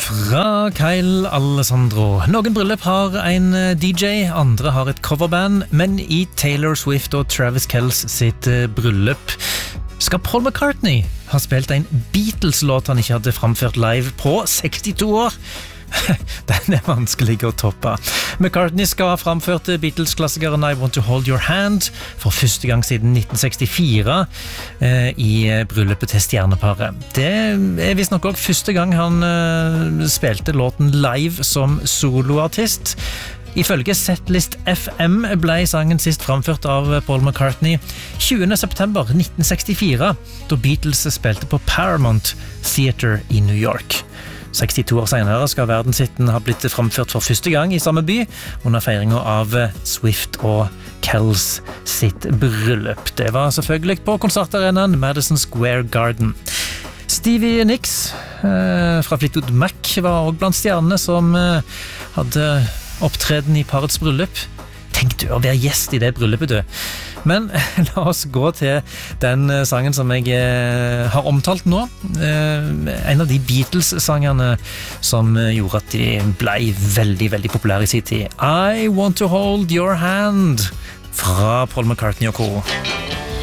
Fra Kyle Alessandro. Noen bryllup har en DJ, andre har et coverband, men i Taylor Swift og Travis Kelce sitt bryllup skal Paul McCartney ha spilt en Beatles-låt han ikke hadde framført live på 62 år. Den vanskelig å toppe. McCartney skal ha framført Beatles-klassikeren I Want to Hold Your Hand for første gang siden 1964 i bryllupet til stjerneparet. Det visst nok også første gang han spilte låten live som soloartist. Ifølge Setlist FM ble sangen sist framført av Paul McCartney 20. september 1964, da Beatles spilte på Paramount Theatre i New York. 62 år senere skal verdenshitten ha blitt framført for første gang i samme by under feiringen av Swift og Kelce sitt bryllup. Det var selvfølgelig på konsertarenaen Madison Square Garden. Stevie Nicks fra Fleetwood Mac var også blant stjernene som hadde opptreden i parets bryllup. Tenk du å være gjest i det bryllupet, du. Men la oss gå til den sangen som jeg har omtalt nå. En av de Beatles-sangerne som gjorde at de ble veldig, veldig populære i sin tid. I Want to Hold Your Hand fra Paul McCartney og Co.